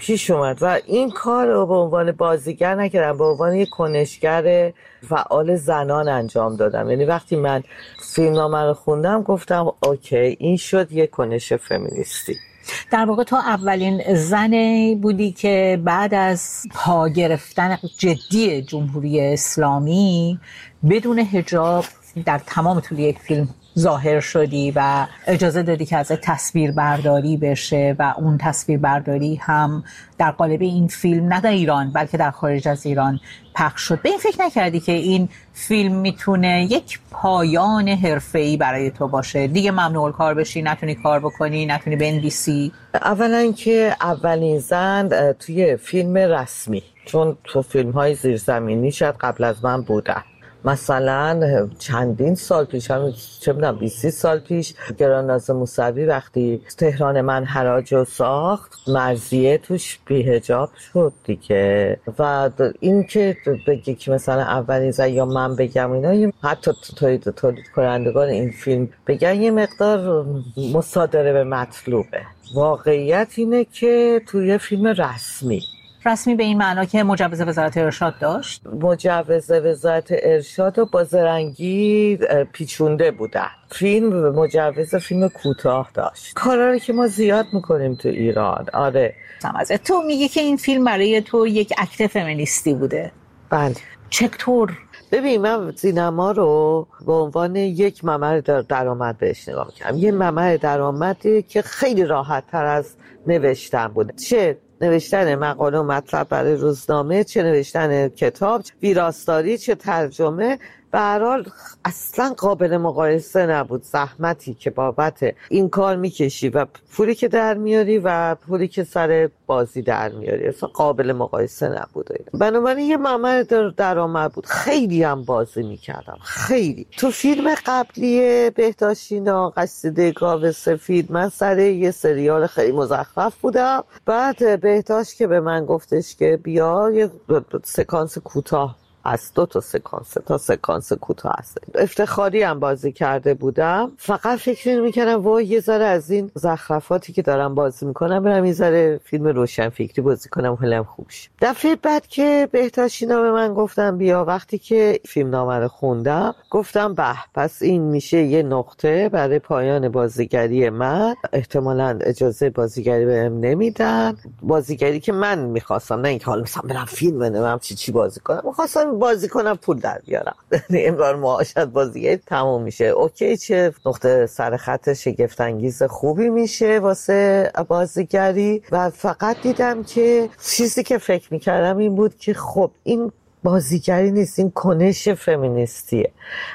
I: و این کار رو به عنوان بازیگر نکردم، به عنوان یک کنشگر فعال زنان انجام دادم. یعنی وقتی من فیلمنامه رو خوندم گفتم اوکی، این شد یک کنش فمینیستی.
C: در واقع تو اولین زنی بودی که بعد از پا گرفتن جدی جمهوری اسلامی بدون حجاب در تمام طول یک فیلم ظاهر شدی و اجازه دادی که از تصویر برداری بشه و اون تصویر برداری هم در قالب این فیلم نه در ایران بلکه در خارج از ایران پخش شد. به این فکر نکردی که این فیلم میتونه یک پایان حرفه‌ای برای تو باشه؟ دیگه ممنوع الکار بشی، نتونی کار بکنی، نتونی بنویسی؟
I: اولا که اولین زن توی فیلم رسمی، چون تو فیلم‌های زیرزمینی شاید قبل از من بودن. مثلا چندین سال پیش، هم چه میدونم 20 سال پیش، گرانناز موسوی وقتی تهران من حراج رو ساخت، مرضیه توش بی‌حجاب شد دیگه. و این که بگی که مثلا اولین زن یا من بگم اینا، حتی تولید کنندگان این فیلم بگن، یه مقدار مصادره به مطلوبه. واقعیت اینه که توی فیلم رسمی
C: به این معنا که مجوز وزارت ارشاد داشت؟
I: مجوز وزارت ارشاد رو با زرنگی پیچونده بودن. فیلم مجوز فیلم کوتاه داشت. کارهایی که ما زیاد میکنیم تو ایران. آره.
C: تو میگی که این فیلم برای تو یک اکت فمینیستی بوده.
I: بله.
C: چطور؟
I: ببین، من سینما رو به عنوان یک ممر درآمد بهش نگاه میکنم. یه ممر درآمدی که خیلی راحت تر از نوشتن بوده. چه نوشتن مقاله و مطلب برای روزنامه، چه نوشتن کتاب، ویراستاری، چه ترجمه، به هر حال اصلا قابل مقایسه نبود زحمتی که بابت این کار میکشی و پولی که در میاری و پولی که سر بازی در میاری، اصلا قابل مقایسه نبود. بنابراین یه ممر درآمد بود. خیلی هم بازی میکردم، خیلی. تو فیلم قبلی بهداشتینا، قصیده گاو سفید، من سر یه سریال خیلی مزخرف بودم. بعد بهداشت که به من گفتش که بیا یه سکانس کوتاه از 2 تا سکانس کوتاه هست، افتخاری هم بازی کرده بودم. فقط فکر میکردم وای یه ذره از این زخرفاتی که دارم بازی میکنم برم یه ذره فیلم روشنفکری بازی کنم، حالم خوب شه. دفعه بعد که بهداشتینا به من گفتم بیا، وقتی که فیلم نامه رو خوندم گفتم به، پس این میشه یه نقطه برای پایان بازیگری من. احتمالاً اجازه بازیگری بهم نمیدن، بازیگری که من میخواستم، نه اینکه حالا مثلا برم فیلم بنویسم چی بازی کنم، میخواستم بازی کنم پول در بیارم. امرار معاشت بازیگری تموم میشه، اوکی، چه نقطه سر خط شگفت انگیز خوبی میشه واسه بازیگری. و فقط دیدم که چیزی که فکر میکردم این بود که خب این بازیگری نیست، این کنش فمینیستیه.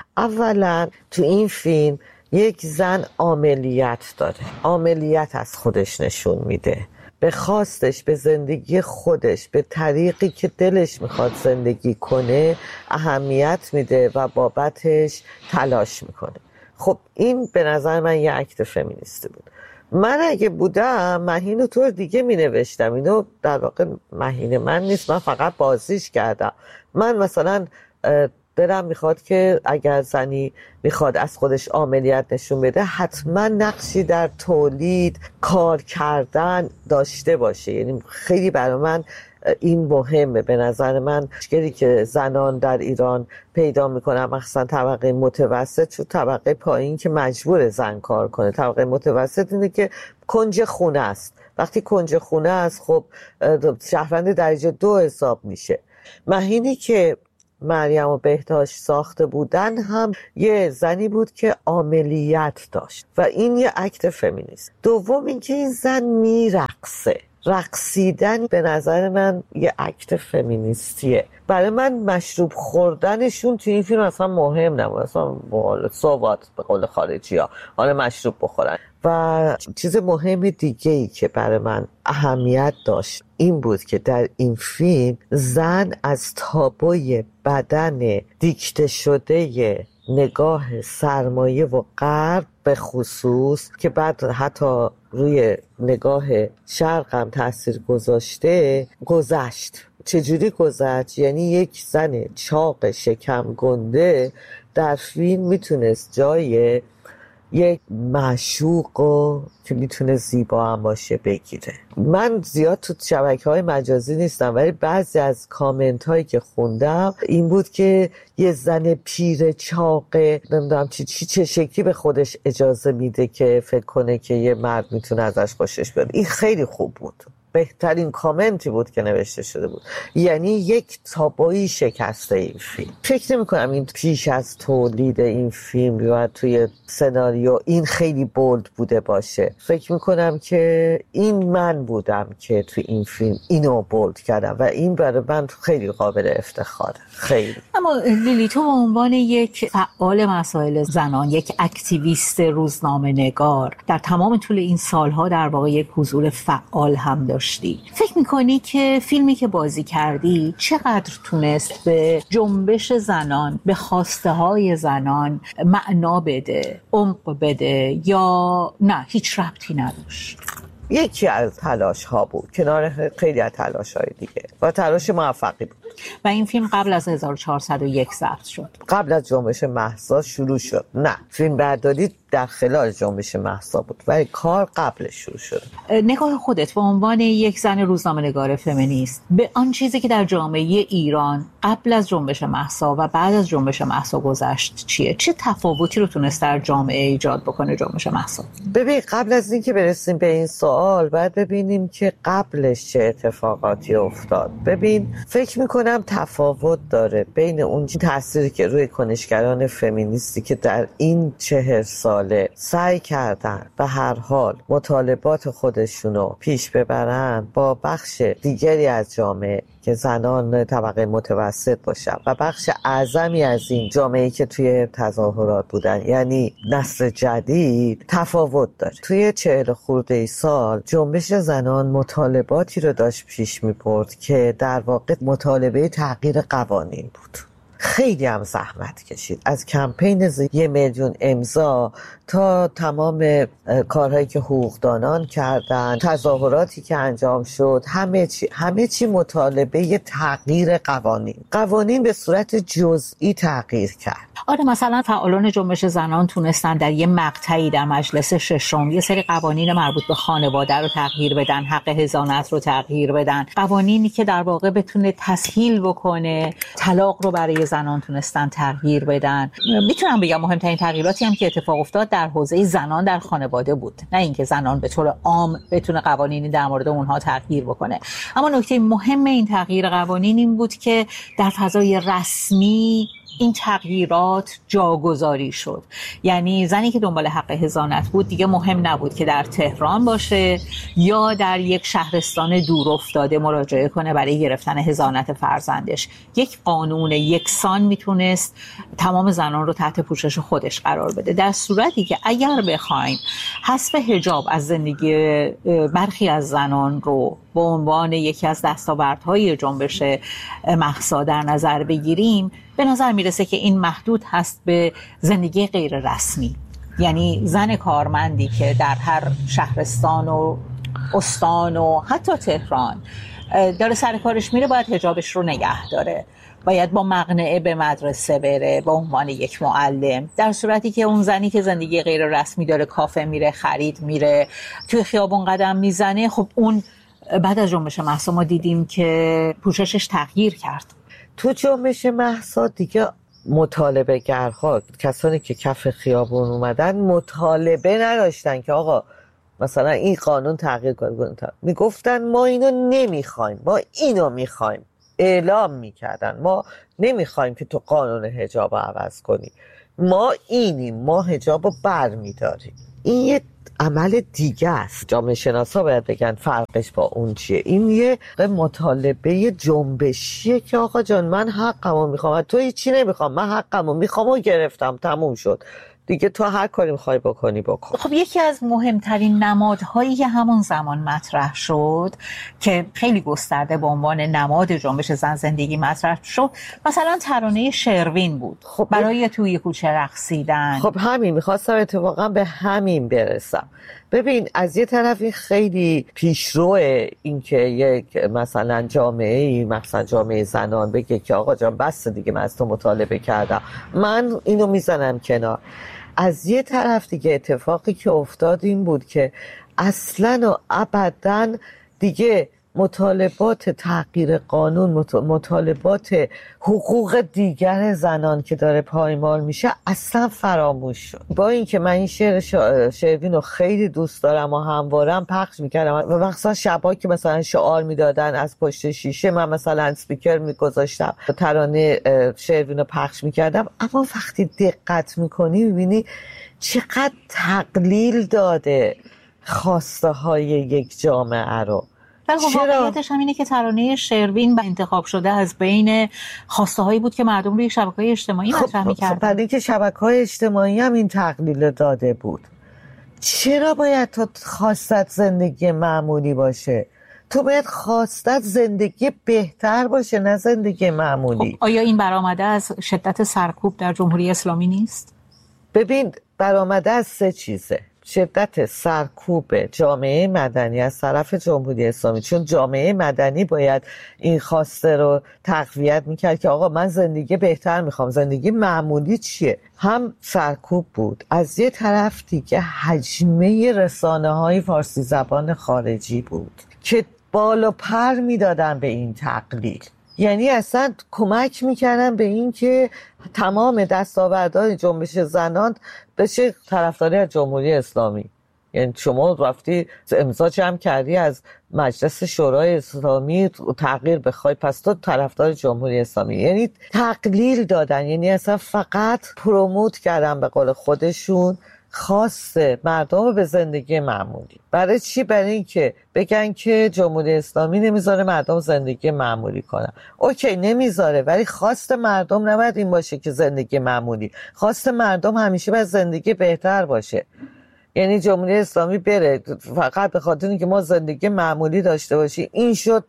I: اولا تو این فیلم یک زن عاملیت داره، عاملیت از خودش نشون میده، به خواستش، به زندگی خودش، به طریقی که دلش میخواد زندگی کنه اهمیت میده و بابتش تلاش میکنه. خب این به نظر من یه اکت فمینیستی بود. من اگه بودم مهین طور دیگه مینوشتم. اینو در واقع مهین من نیست، من فقط بازیش کردم. من مثلا دلم میخواد که اگر زنی میخواد از خودش عاملیت نشون بده حتما نقشی در تولید، کار کردن داشته باشه. یعنی خیلی برای من این مهمه. به نظر من مشکلی که زنان در ایران پیدا میکنن، مخصوصا طبقه متوسط، چون طبقه پایین که مجبور زن کار کنه، طبقه متوسط اینه که کنج خونه است، وقتی کنج خونه است خب شهروند درجه 2 حساب میشه. مهینی که مریم و بهداشت ساخته بودن هم یه زنی بود که عاملیت داشت و این یه اکت فمینیست. دوم اینکه این زن میرقصه. رقصیدن به نظر من یه اکت فمینیستیه. برای من مشروب خوردنشون توی این فیلم اصلا مهم نبود، اصلا صحبت به قول خارجی ها حالا مشروب بخورن. و چیز مهم دیگه ای که برای من اهمیت داشت این بود که در این فیلم زن از تابوی بدن دیکته شده نگاه سرمایه و غرب به خصوص که بعد حتی روی نگاه شرق هم تاثیر گذشت. چجوری گذشت؟ یعنی یک زن چاق شکم گنده در فیلم میتونست جای یک معشوق که میتونه زیبا هم باشه بگیره. من زیاد تو شبکه‌های مجازی نیستم ولی بعضی از کامنت هایی که خوندم این بود که یه زن پیر چاقه نمیدونم چه شکلی به خودش اجازه میده که فکر کنه که یه مرد میتونه ازش خوشش بیاد. این خیلی خوب بود، بهترین کامنتی بود که نوشته شده بود. یعنی یک تابویی شکسته این فیلم. فکر نمی کنم این پیش از تولید این فیلم یا توی سناریو این خیلی بولد بوده باشه. فکر می کنم که این من بودم که توی این فیلم اینو بولد کردم و این برای من خیلی قابل افتخاره. خیلی.
C: اما لیلی تو به عنوان یک فعال مسائل زنان، یک اکتیویست روزنامه نگار، در تمام طول این سالها در واقع یک حضور فعال هم داشتی. فکر میکنی که فیلمی که بازی کردی چقدر تونست به جنبش زنان، به خواسته های زنان معنا بده، عمق بده یا نه هیچ ربطی نداشت؟
I: یکی از تلاش ها بود کنار خیلی از تلاش های دیگه و تلاش موفقی بود.
C: و این فیلم قبل از 1401 ضبط شد،
I: قبل از جنبش مهسا شروع شد. نه، فیلم برداری در خلال جنبش مهسا بود ولی کار قبلش شروع شد.
C: نگاه خودت به عنوان یک زن روزنامه‌نگار فمینیست به آن چیزی که در جامعه ایران قبل از جنبش مهسا و بعد از جنبش مهسا گذشت چیه؟ چه تفاوتی رو تونست در جامعه ایجاد بکنه جنبش مهسا؟
I: ببین، قبل از اینکه برسیم به این سوال باید ببینیم که قبلش چه اتفاقاتی افتاد. ببین، فکر میکنم تفاوت داره بین اون تأثیری که روی کنشگران فمینیستی که در این 40 ساله سعی کردن به هر حال مطالبات خودشونو پیش ببرن با بخش دیگری از جامعه که زنان طبقه متوسط باشن و بخش اعظمی از این جامعه‌ای که توی تظاهرات بودن، یعنی نسل جدید، تفاوت داره. توی 40 خورده سال جنبش زنان مطالباتی رو داشت پیش می‌برد که در واقع مطالبه تغییر قوانین بود. خیلی هم زحمت کشید، از کمپین 1 میلیون امضا تا تمام کارهایی که حقوقدانان کردن، تظاهراتی که انجام شد، همه چی مطالبه تغییر قوانین به صورت جزئی تغییر کرد.
C: آره، مثلا فعالان جنبش زنان تونستن در یه مقطعی در مجلس 6 یه سری قوانین مربوط به خانواده رو تغییر بدن، حق حضانت رو تغییر بدن، قوانینی که در واقع بتونه تسهیل بکنه طلاق رو برای زنان تونستن تغییر بدن. میتونم بگم مهمترین تغییراتی هم که اتفاق افتاد در حوزه زنان در خانواده بود، نه اینکه زنان به طور عام بتونه قوانینی در مورد اونها تغییر بکنه. اما نکته مهم این تغییر قوانین این بود که در فضای رسمی این تغییرات جاگذاری شد. یعنی زنی که دنبال حق حضانت بود دیگه مهم نبود که در تهران باشه یا در یک شهرستان دور افتاده مراجعه کنه برای گرفتن حضانت فرزندش. یک قانون یکسان میتونست تمام زنان رو تحت پوشش خودش قرار بده، در صورتی که اگر بخوایم حذف حجاب از زندگی برخی از زنان رو به عنوان یکی از دستاوردهای جنبش مهسا در نظر بگیریم، به نظر میرسه که این محدود هست به زندگی غیر رسمی. یعنی زن کارمندی که در هر شهرستان و استان و حتی تهران داره سر کارش میره باید حجابش رو نگه داره، باید با مقنعه به مدرسه بره به عنوان یک معلم، در صورتی که اون زنی که زندگی غیر رسمی داره، کافه میره، خرید میره، توی خیابون قدم میزنه، خب اون بعد از جنبش مهسا ما دیدیم که پوششش تغییر کرد.
I: تو جنبش مهسا دیگه مطالبه گرها، کسانی که کف خیابون اومدن، مطالبه نداشتن که آقا مثلا این قانون تغییر کنه. میگفتن ما اینو نمیخوایم، ما اینو میخوایم، اعلام میکردن ما نمیخوایم که تو قانون حجاب رو عوض کنی، ما اینیم، ما حجاب رو بر میداریم. این یه عمل دیگه است. جامعه شناسا باید بگن فرقش با اون چیه. این یه مطالبه جنبشیه که آقا جان من حقمو میخوام، تو هیچی نمیخوام، من حقمو میخوام و گرفتم، تموم شد دیگه، تو هر کاری میخوای بکنی بکن.
C: خب یکی از مهمترین نمادهایی که همون زمان مطرح شد که خیلی گسترده به عنوان نماد جنبش زن زندگی مطرح شد، مثلا ترانه شروین بود. خب برای توی کوچه رقصیدن.
I: خب همین میخواستم اتفاقا به همین برسم. ببین از یه طرف این خیلی پیشروه این که یک مثلا جامعه، مثلا جامعه زنان بگه که آقا جان بس دیگه، من از تو مطالبه کردم، من اینو میزنم کنار. از یه طرف دیگه اتفاقی که افتاد این بود که اصلا و ابدا دیگه مطالبات تغییر قانون، مطالبات حقوق دیگر زنان که داره پایمال میشه اصلا فراموش شد. با اینکه من این شعر شروین رو خیلی دوست دارم و هموارم پخش میکردم و مخصوصا شبا که مثلا شعار میدادن از پشت شیشه من مثلا اسپیکر میگذاشتم ترانه شروین رو پخش میکردم، اما وقتی دقت میکنی میبینی چقدر تقلیل داده خواسته های یک جامعه رو.
C: واقعیتش هم اینه که ترانه شروین انتخاب شده از بین خواسته هایی بود که مردم روی شبکه‌های اجتماعی مطرح می‌کردن.
I: خب برای اینکه شبکه‌های اجتماعی هم این تقلیل داده بود. چرا باید تو خواستت زندگی معمولی باشه؟ تو باید خواستت زندگی بهتر باشه، نه زندگی معمولی.
C: خب آیا این برآمده از شدت سرکوب در جمهوری اسلامی نیست؟
I: ببین برآمده از سه چیزه. شدت سرکوب جامعه مدنی از طرف جمهوری اسلامی، چون جامعه مدنی باید این خواسته رو تقویت میکرد که آقا من زندگی بهتر میخوام، زندگی معمولی چیه؟ هم سرکوب بود، از یه طرف دیگه حجمه رسانه‌های فارسی زبان خارجی بود که بالا پر میدادن به این تقلیل. یعنی اصلا کمک میکردن به این که تمام دستاوردهای جنبش زنان بشه طرفداری از جمهوری اسلامی. یعنی شما رفتی امضا جمع کردی از مجلس شورای اسلامی تغییر بخوای، پس تو طرفدار جمهوری اسلامی. یعنی تقلیل دادن، یعنی اصلا فقط پروموت کردن به قول خودشون خواسته مردم به زندگی معمولی. برای چی؟ برای اینکه بگن که جمهوری اسلامی نمیذاره مردم زندگی معمولی کنن. اوکی نمیذاره، ولی خواست مردم نباید این باشه که زندگی معمولی، خواست مردم همیشه باید زندگی بهتر باشه. یعنی جمهوری اسلامی بره فقط به خاطر اینکه ما زندگی معمولی داشته باشیم، این شد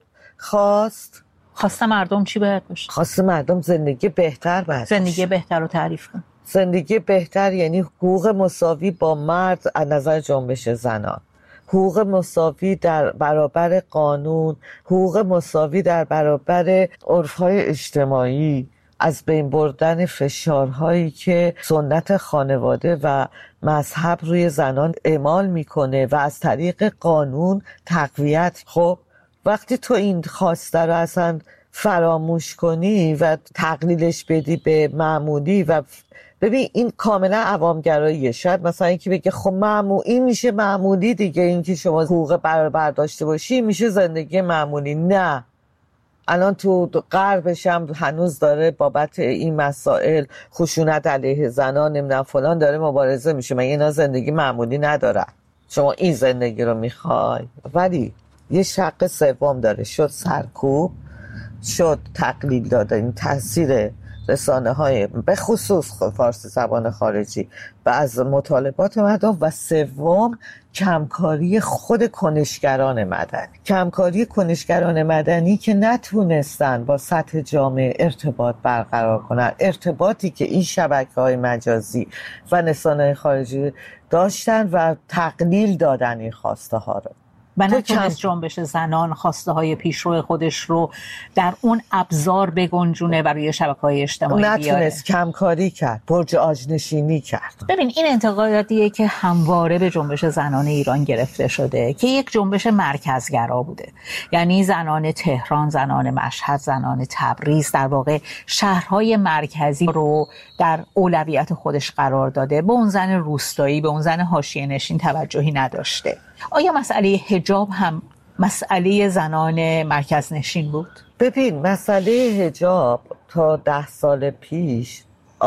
I: خواست
C: مردم چی باید باشه؟
I: خواست مردم زندگی بهتر باشه.
C: زندگی بهتر رو تعریف کن.
I: زندگی بهتر یعنی حقوق مساوی با مرد از نظر جنبش زنان، حقوق مساوی در برابر قانون، حقوق مساوی در برابر عرف‌های اجتماعی، از بین بردن فشارهایی که سنت خانواده و مذهب روی زنان اعمال میکنه و از طریق قانون تقویت. خب وقتی تو این خواسته رو اصلا فراموش کنی و تقلیلش بدی به معمولی و ببین این کاملا عوامگراییه. شاید مثلا اینکه بگه خب این میشه معمولی دیگه، اینکه شما حقوق برابر داشته باشی میشه زندگی معمولی. نه، الان تو غربش هم هنوز داره بابت این مسائل خشونت علیه زنان نمیدونم فلان داره مبارزه میشه. من اینا زندگی معمولی ندارن، شما این زندگی رو میخوای. ولی یه شق سوم داره، شد سرکوب، شد تقلیل دادن، این تاثیر رسانه های به خصوص فارسی زبان خارجی و از مطالبات مردم، و سوم کمکاری خود کنشگران مدنی، کمکاری کنشگران مدنی که نتونستن با سطح جامعه ارتباط برقرار کنن، ارتباطی که این شبکه‌های مجازی و رسانه‌های خارجی داشتن و تقلیل دادن این خواسته ها رو.
C: و نتونست جنبش زنان خواسته های پیشرو خودش رو در اون ابزار بگنجونه و روی شبکه‌های اجتماعی بیاره.
I: نتونست، کمکاری کرد، برج آجنشینی کرد.
C: ببین این انتقاداتیه که همواره به جنبش زنان ایران گرفته شده که یک جنبش مرکزگرا بوده. یعنی زنان تهران، زنان مشهد، زنان تبریز در واقع شهرهای مرکزی رو در اولویت خودش قرار داده، به اون زن روستایی، به اون زن حاشیه‌نشین توجهی نداشته. آیا مسئله حجاب هم مسئله زنان مرکز نشین بود؟
I: ببین، مسئله حجاب تا 10 سال پیش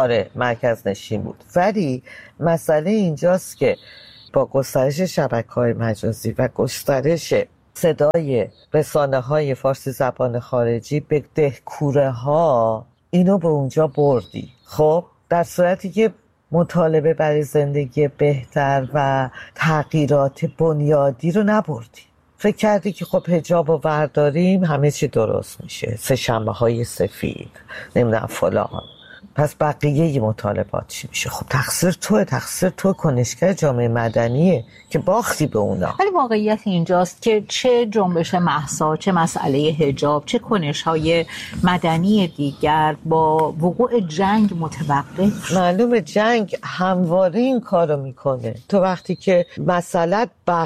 I: مرکز نشین بود، ولی مسئله اینجاست که با گسترش شبکه‌های مجازی و گسترش صدای رسانه‌های فارسی زبان خارجی به دهکوره ها اینو به اونجا بردی. خب در صورتی که مطالبه برای زندگی بهتر و تغییرات بنیادی رو نبردی. فکر کردی که خب حجاب رو برداریم همه چی درست میشه، سه شنبه های سفید، نمیدونم فلان، پس بقیه مطالبات چی میشه؟ خب تقصیر تو کنشگر جامعه مدنیه که باختی به اونا.
C: ولی واقعیت اینجاست که چه جنبش مهسا، چه مسئله حجاب، چه کنش‌های مدنی دیگر با وقوع جنگ متوقف.
I: معلومه جنگ همواره این کارو میکنه. تو وقتی که مسئله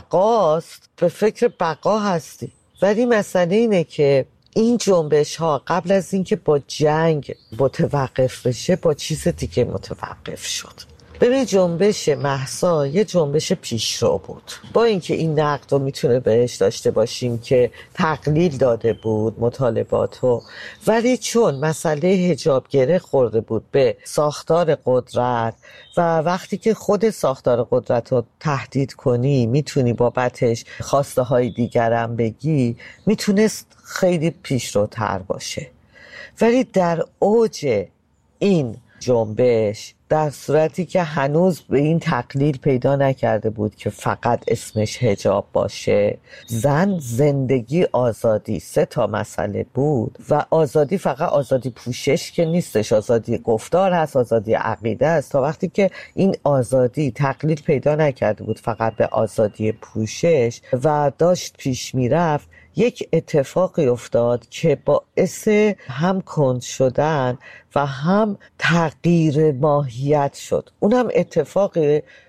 I: بقاست به فکر بقا هستی، ولی مسئله اینه که این جنبش ها قبل از اینکه با جنگ متوقف بشه با چیز دیگه متوقف شد. ببین جنبش مهسا یه جنبش پیشرو بود، با اینکه این نقد رو میتونه بهش داشته باشیم که تقلیل داده بود مطالباتو، ولی چون مسئله حجاب گره خورده بود به ساختار قدرت و وقتی که خود ساختار قدرت رو تهدید کنی میتونی بابتش خواسته های دیگرم بگی، میتونست خیلی پیشروتر باشه. ولی در اوج این جنبش در صورتی که هنوز به این تقلیل پیدا نکرده بود که فقط اسمش حجاب باشه، زن، زندگی، آزادی، 3 مسئله بود و آزادی فقط آزادی پوشش که نیستش، آزادی گفتار هست، آزادی عقیده است. تا وقتی که این آزادی تقلیل پیدا نکرده بود فقط به آزادی پوشش و داشت پیش میرفت، یک اتفاقی افتاد که باعث هم کند شدن و هم تغییر ماهیت شد. اونم اتفاق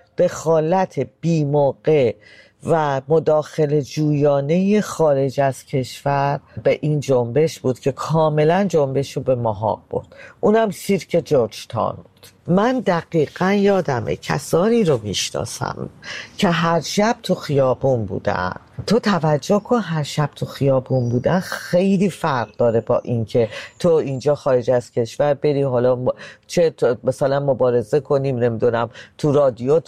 I: دخالت بی‌موقع و مداخله جویانه خارج از کشور به این جنبش بود که کاملا جنبش رو به محاق برد. اونم سیرک جورج تاون بود. من دقیقا یادمه کسانی رو میشناسم که هر شب تو خیابون بودن. تو توجه کن، هر شب تو خیابون بودن خیلی فرق داره با اینکه تو اینجا خارج از کشور بری حالا چه مثلا مبارزه کنیم، نمیدونم تو رادیو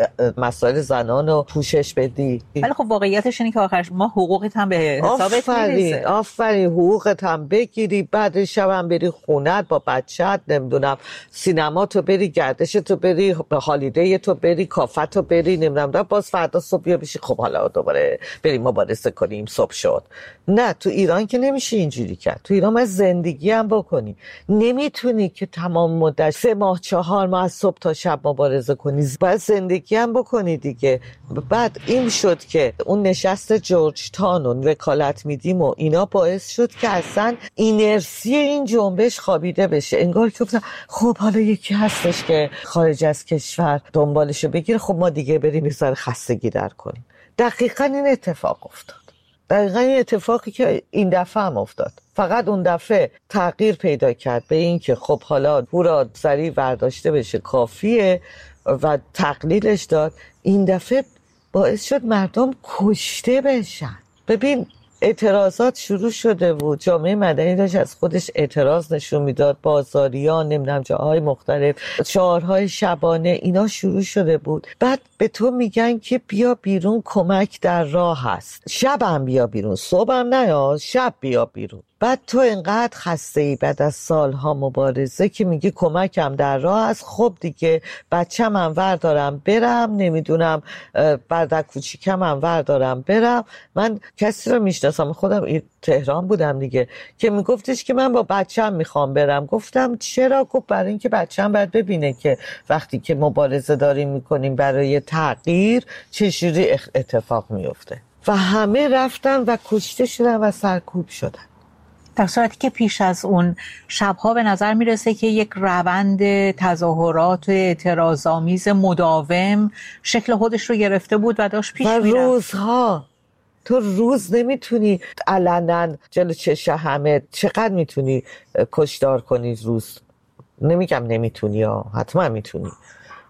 I: مسائل زنان رو پوشش بدی.
C: ولی خب واقعیتش اینه که آخرش ما حقوقت هم به حسابت میرسه.
I: آفرین، حقوقت هم بگیری، بعد شب هم بری خونت با بچه‌ت، نمیدونم سینما تو بری، گردش تو بری، هالیدی تو بری، کافه تو بری، نمیدونم باز فردا صبح بیا بشی خب حالا دوباره بریم مبارزه کنیم صبح شد. نه، تو ایران که نمیشه اینجوری کرد. تو ایران باید زندگی هم بکنی. نمیتونی که تمام مدت 3 ماه 4 ماه از صبح تا شب مبارزه کنی، باید زندگی هم بکنی دیگه. بعد این شد که اون نشست جورج تاون و وکالت میدیم و اینا باعث شد که اصلا اینرسی این جنبش خوابیده بشه. انگار که خب حالا یکی هستش که خارج از کشور دنبالشو بگیره، خب ما دیگه بریم یه ذره خستگی در کنیم. دقیقاً این اتفاق افتاد. دقیقاً این اتفاقی که این دفعه هم افتاد. فقط اون دفعه تغییر پیدا کرد به این که خب حالا هورا سریع برداشته بشه کافیه و تقلیلش داد. این دفعه باعث شد مردم کشته بشن. ببین اعتراضات شروع شده بود، جامعه مدنی داشت از خودش اعتراض نشون میداد، بازاریان، نمیدونم جاهای مختلف، شعارهای شبانه، اینا شروع شده بود. بعد به تو میگن که بیا بیرون، کمک در راه هست. شب هم بیا بیرون، صبح هم نه، شب بیا بیرون. بعد تو انقدر خسته ای بعد از سالها مبارزه که میگی کمکم در راه هست. خب دیگه بچم هم وردارم برم، نمیدونم بردک کوچیکم هم وردارم برم. من کسی رو میشناسم، خودم تهران بودم دیگه، که میگفتش که من با بچم میخوام برم. گفتم چرا؟ گفت برای اینکه بچم باید ببینه که وقتی که مبارزه داریم میکنیم برای تغییر چجوری اتفاق میفته. و همه رفتن و کشته شدن و سرکوب شدن.
C: در صورتی که پیش از اون شبها به نظر میرسه که یک روند تظاهرات و اعتراض‌آمیز مداوم شکل خودش رو گرفته بود و داشت پیش میرفت.
I: و روزها تو روز نمیتونی علنا جلو چش همه، چقدر میتونی کشتار کنی روز؟ نمیگم نمیتونی، حتما میتونی،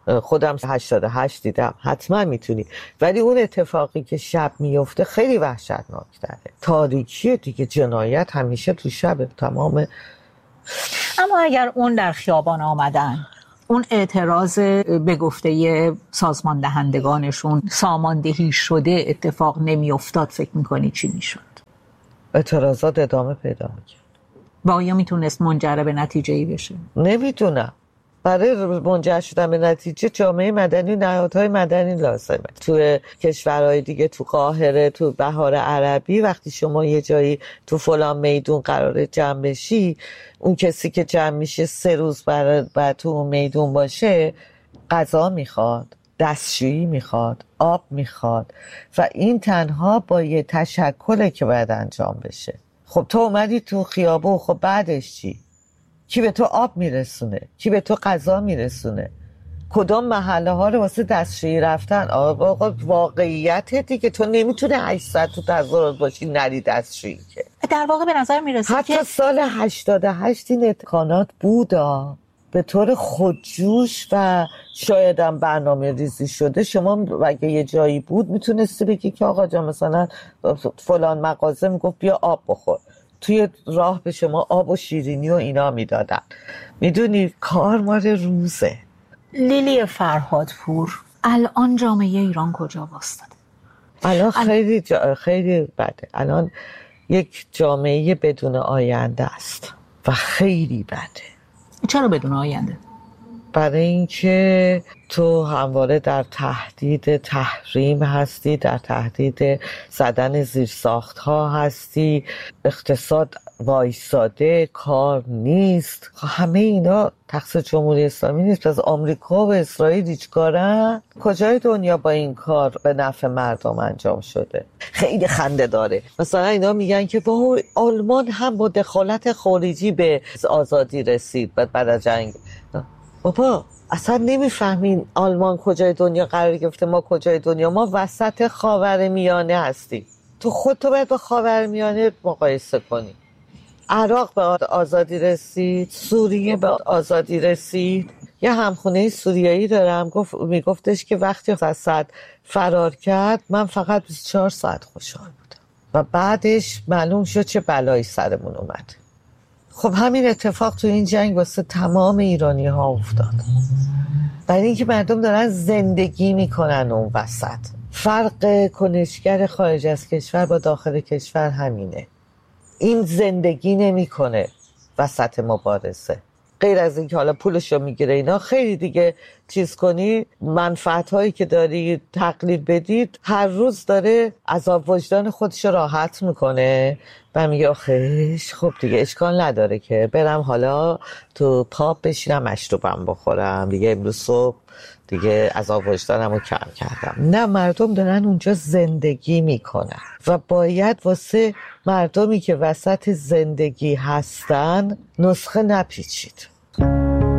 I: خودم 88 دیدم، حتما میتونی. ولی اون اتفاقی که شب میفته خیلی وحشتناک‌تره. تاریکیه دیگه، جنایت همیشه تو شب تمام.
C: اما اگر اون در خیابان آمدن، اون اعتراض به گفته سازمان دهندگانشون ساماندهی شده اتفاق نمی افتاد، فکر میکنی چی میشد؟
I: اعتراضات ادامه پیدا میکرد.
C: و آیا میتونست منجر به نتیجه‌ای بشه؟
I: نمیدونم. برای منجر شدن به نتیجه جامعه مدنی، نهادهای مدنی لازمه. تو کشورهای دیگه، تو قاهره، تو بهار عربی، وقتی شما یه جایی تو فلان میدون قراره جمع بشی، اون کسی که جمع میشه 3 روز بعد تو اون میدون باشه، غذا میخواد، دستشویی میخواد، آب میخواد، و این تنها با یه تشکله که باید انجام بشه. خب تو اومدی تو خیابون، خب بعدش چی؟ کی به تو آب میرسونه؟ کی به تو غذا میرسونه؟ کدام محله ها رو واسه دستشویی رفتن؟ آقا واقعیت دیگه، تو نمیتونه 8 ساعت تو تظاهرات باشی نری دستشویی. که
C: در واقع به نظر میرسه
I: حتی سال 88 این امکانات بودا به طور خودجوش و شایدم برنامه ریزی شده. شما اگه یه جایی بود میتونستی بگی که آقا جان مثلا فلان مغازه میگفت بیا آب بخور، توی راه به شما آب و شیرینی و اینا میدادن. میدونی کار مال روزه.
C: لیلی فرهادپور، الان جامعه ایران کجا واسطه؟
I: الان خیلی بده. الان یک جامعه بدون آینده است و خیلی بده.
C: چرا بدون آینده؟
I: برای اینکه تو همواره در تهدید تحریم هستی، در تهدید زدن زیرساخت ها هستی، اقتصاد وایساده، کار نیست. همه اینا تقصیر جمهوری اسلامی نیست. از آمریکا و اسرائیل هیچ کارن؟ کجای دنیا با این کار به نفع مردم انجام شده؟ خیلی خنده داره. مثلا اینا میگن که آلمان هم با دخالت خارجی به آزادی رسید بعد از جنگ. بابا اصلا نمیفهمین آلمان کجای دنیا قرار گرفته، ما کجای دنیا؟ ما وسط خاورمیانه هستیم. تو خودتو باید با خاورمیانه مقایسه کنی. عراق به آزادی رسید، سوریه به آزادی رسید. یه همخونه سوریایی دارم میگفتش که وقتی اسد فرار کرد من فقط 24 ساعت خوشحال بودم و بعدش معلوم شد چه بلایی سرمون اومد. خب همین اتفاق تو این جنگ واسه تمام ایرانی ها افتاد، برای اینکه مردم دارن زندگی میکنن اون وسط. فرق کنشگر خارج از کشور با داخل کشور همینه. این زندگی نمیکنه وسط مبارزه، غیر از اینکه حالا پولشو میگیره اینا. خیلی دیگه چیز کنی، منفعت هایی که داری تقلیل بدید، هر روز داره عذاب وجدان خودشو راحت میکنه و میگه آخیش خب دیگه اشکال نداره که برم حالا تو پاپ بشینم مشروبم بخورم دیگه، امروز صبح دیگه عذاب وجدانمو کم کردم. نه، مردم دارن اونجا زندگی میکنن و باید واسه مردمی که وسط زندگی هستن نسخه نپیچید.